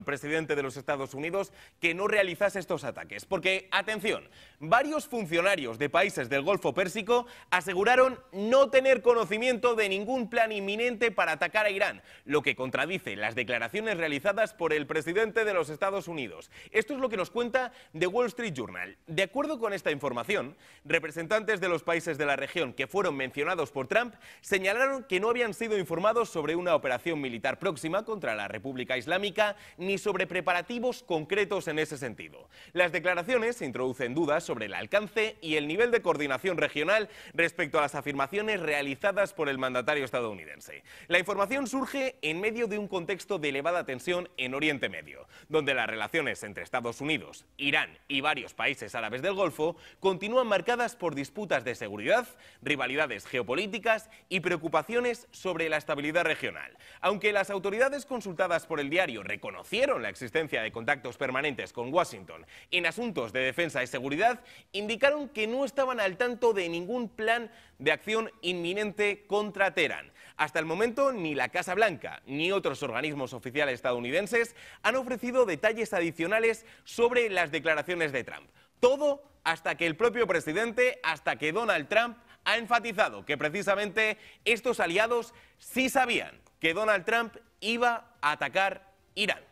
presidente de los Estados Unidos que no realizase estos ataques. Porque, atención, varios funcionarios de países del Golfo Pérsico aseguraron no tener conocimiento de ningún plan inminente para atacar a Irán, lo que contradice las declaraciones realizadas por el presidente de los Estados Unidos. Esto es lo que nos cuenta The Wall Street Journal. De acuerdo con esta información, representantes de los países de la región que fueron mencionados por Trump señalaron que no habían sido informados sobre una operación militar próxima contra la República Islámica ni sobre preparativos concretos en ese sentido. Las declaraciones introducen dudas sobre el alcance y el nivel de coordinación regional respecto a las afirmaciones realizadas por el mandatario estadounidense. La información surge en medio de un contexto de elevada tensión en Oriente Medio, donde las relaciones entre Estados Unidos, Irán y varios países árabes del Golfo continúan marcadas por disputas de seguridad, rivalidades geopolíticas y preocupaciones sobre la estabilidad regional. Aunque las autoridades consultadas por el diario reconocieron la existencia de contactos permanentes con Washington en asuntos de defensa y seguridad, indicaron que no estaban al tanto de ningún plan de acción inminente contra Teherán. Hasta el momento, ni la Casa Blanca ni otros organismos oficiales estadounidenses han ofrecido detalles adicionales sobre las declaraciones de Trump. Todo hasta que el propio presidente, hasta que Donald Trump ha enfatizado que precisamente estos aliados sí sabían que Donald Trump iba a atacar Irán.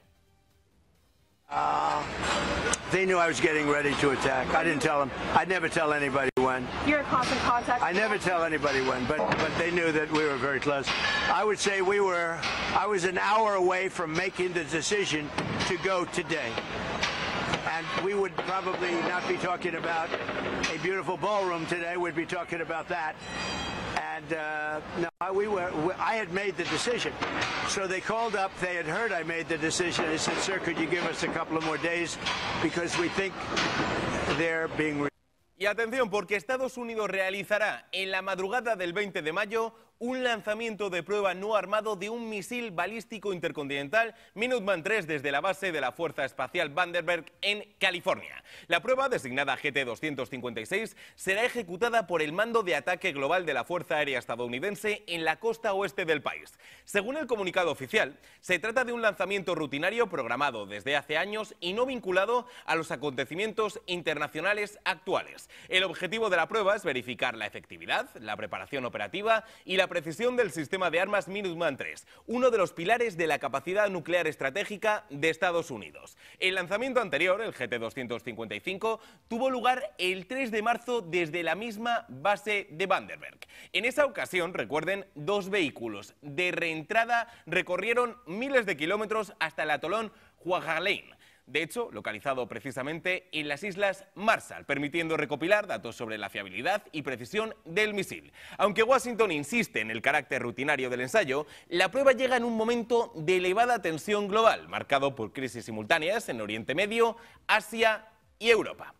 They knew I was getting ready to attack. I didn't tell them. I never tell anybody when. You're in constant contact? I never tell anybody when, but they knew that we were very close. I would say I was an hour away from making the decision to go today. And we would probably not be talking about a beautiful ballroom today. We'd be talking about that. And no, I had made the decision. So they called up, they had heard I made the decision. They said, sir, could you give us a couple of more days? Because we think they're being... Y atención, porque Estados Unidos realizará en la madrugada del 20 de mayo un lanzamiento de prueba no armado de un misil balístico intercontinental Minuteman III desde la base de la Fuerza Espacial Vandenberg en California. La prueba, designada GT-256, será ejecutada por el Mando de Ataque Global de la Fuerza Aérea Estadounidense en la costa oeste del país. Según el comunicado oficial, se trata de un lanzamiento rutinario programado desde hace años y no vinculado a los acontecimientos internacionales actuales. El objetivo de la prueba es verificar la efectividad, la preparación operativa y la precisión del sistema de armas Minuteman III, uno de los pilares de la capacidad nuclear estratégica de Estados Unidos. El lanzamiento anterior, el GT-255, tuvo lugar el 3 de marzo desde la misma base de Vandenberg. En esa ocasión, recuerden, dos vehículos de reentrada recorrieron miles de kilómetros hasta el atolón Kwajalein. De hecho, localizado precisamente en las Islas Marshall, permitiendo recopilar datos sobre la fiabilidad y precisión del misil. Aunque Washington insiste en el carácter rutinario del ensayo, la prueba llega en un momento de elevada tensión global, marcado por crisis simultáneas en Oriente Medio, Asia y Europa.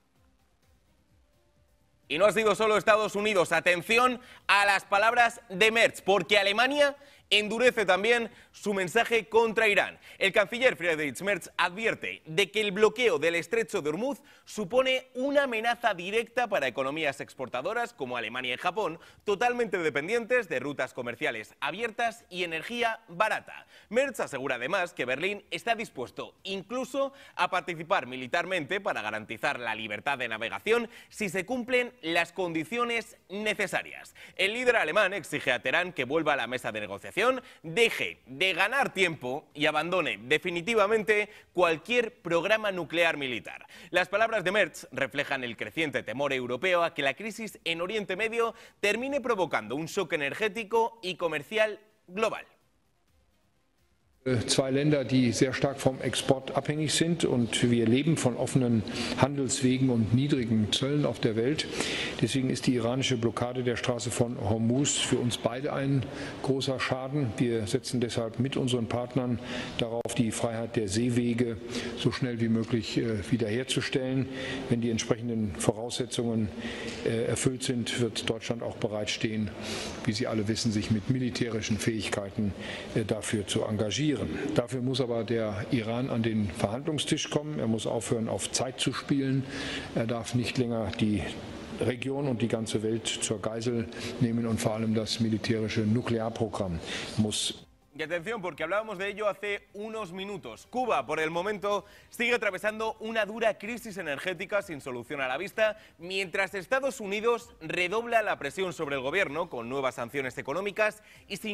Y no ha sido solo Estados Unidos. Atención a las palabras de Merz, porque Alemania endurece también su mensaje contra Irán. El canciller Friedrich Merz advierte de que el bloqueo del estrecho de Hormuz supone una amenaza directa para economías exportadoras como Alemania y Japón, totalmente dependientes de rutas comerciales abiertas y energía barata. Merz asegura además que Berlín está dispuesto incluso a participar militarmente para garantizar la libertad de navegación si se cumplen las condiciones necesarias. El líder alemán exige a Teherán que vuelva a la mesa de negociación, deje de ganar tiempo y abandone definitivamente cualquier programa nuclear militar. Las palabras de Merz reflejan el creciente temor europeo a que la crisis en Oriente Medio termine provocando un shock energético y comercial global. Zwei Länder, die sehr stark vom Export abhängig sind, und wir leben von offenen Handelswegen und niedrigen Zöllen auf der Welt. Deswegen ist die iranische Blockade der Straße von Hormuz für uns beide ein großer Schaden. Wir setzen deshalb mit unseren Partnern darauf, die Freiheit der Seewege so schnell wie möglich wiederherzustellen. Wenn die entsprechenden Voraussetzungen erfüllt sind, wird Deutschland auch bereitstehen, wie Sie alle wissen, sich mit militärischen Fähigkeiten dafür zu engagieren. Dafür muss aber der Iran an den Verhandlungstisch kommen. Er muss aufhören, auf Zeit zu spielen. Er darf nicht länger die Region und die ganze Welt zur Geisel nehmen, und vor allem das militärische Nuklearprogramm muss Y atención, porque hablábamos de ello hace unos minutos. Cuba, por el momento, sigue atravesando una dura crisis energética sin solución a la vista, mientras Estados Unidos redobla la presión sobre el gobierno con nuevas sanciones económicas y sin